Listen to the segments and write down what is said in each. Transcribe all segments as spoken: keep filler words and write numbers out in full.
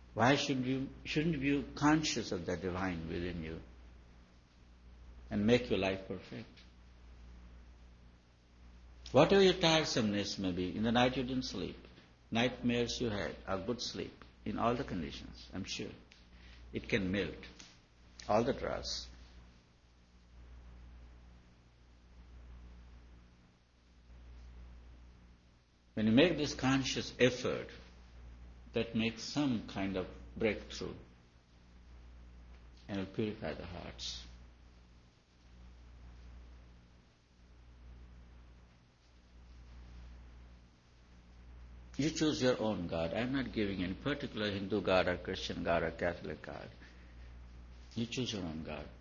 Why should you, shouldn't you be conscious of that divine within you and make your life perfect? Whatever your tiresomeness may be, in the night you didn't sleep, nightmares you had, or good sleep, in all the conditions, I'm sure, it can melt all the dross. When you make this conscious effort, that makes some kind of breakthrough and will purify the hearts. You choose your own God. I'm not giving any particular Hindu God or Christian God or Catholic God. You choose your own God.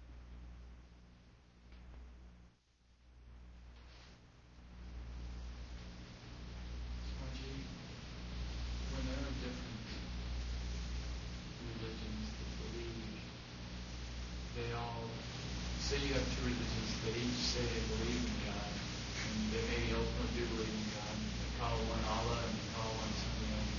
When there are different religions that believe, they all say you have two religions that each say they believe in God, and they maybe ultimately do believe in God. They call one Allah and they call one something else.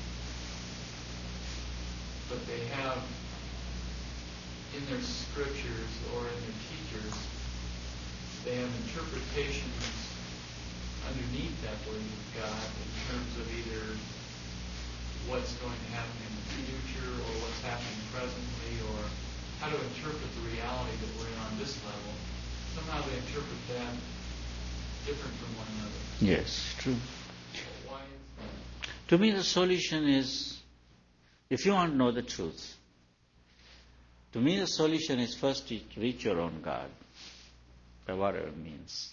But they have in their scriptures or in their teachers, they have interpretations underneath that belief of God in terms of either what's going to happen in the future or what's happening presently or how to interpret the reality that we're in on this level. Somehow they interpret that different from one another. Yes, true. Why is that? To me, the solution is, if you want to know the truth, to me the solution is first to reach your own God, by whatever it means.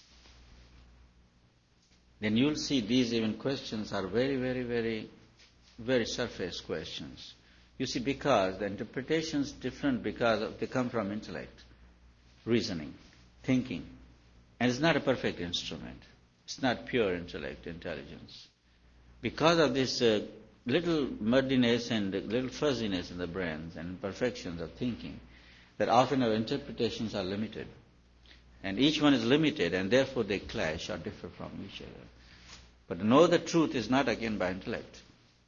Then you'll see these even questions are very, very, very, very surface questions. You see, because the interpretation is different because of, they come from intellect, reasoning, thinking. And it's not a perfect instrument. It's not pure intellect, intelligence. Because of this uh, little muddiness and little fuzziness in the brains and imperfections of thinking, that often our interpretations are limited. And each one is limited, and therefore they clash or differ from each other. But to know the truth is not again by intellect.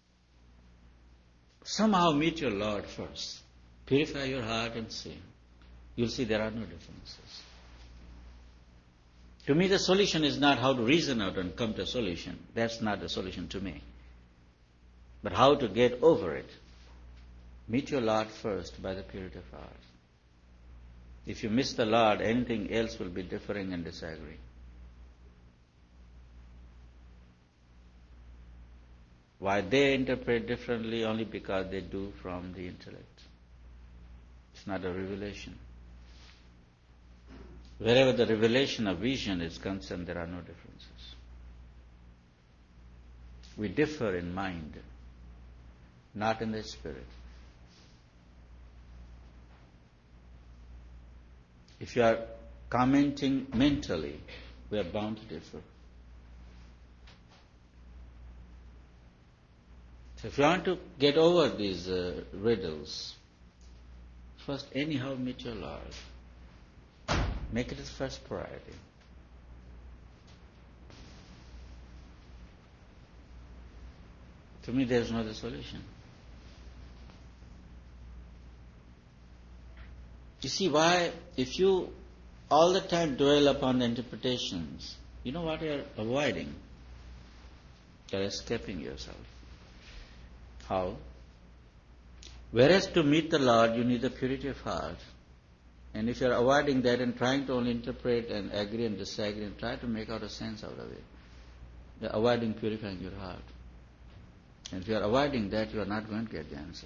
Somehow meet your Lord first. Purify your heart and see. You'll see there are no differences. To me, the solution is not how to reason out and come to a solution. That's not the solution to me. But how to get over it. Meet your Lord first by the purity of heart. If you miss the Lord, anything else will be differing and disagreeing. Why they interpret differently? Only because they do from the intellect. It's not a revelation. Wherever the revelation of vision is concerned, there are no differences. We differ in mind, not in the spirit. If you are commenting mentally, we are bound to differ. So if you want to get over these uh, riddles, first anyhow meet your Lord. Make it his first priority. To me, there is no other solution. You see why, if you all the time dwell upon the interpretations, you know what you are avoiding? You are escaping yourself. How? Whereas to meet the Lord, you need the purity of heart. And if you are avoiding that and trying to only interpret and agree and disagree and try to make out a sense out of it, you are avoiding purifying your heart. And if you are avoiding that, you are not going to get the answer.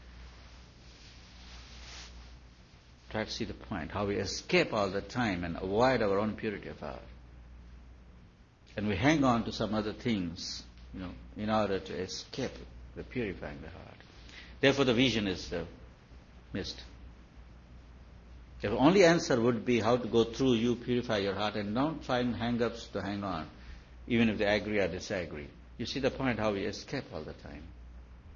Try to see the point, how we escape all the time and avoid our own purity of heart. And we hang on to some other things, you know, in order to escape the purifying the heart. Therefore the vision is uh, missed. The only answer would be how to go through you, purify your heart, and don't find hang-ups to hang on, even if they agree or disagree. You see the point, how we escape all the time.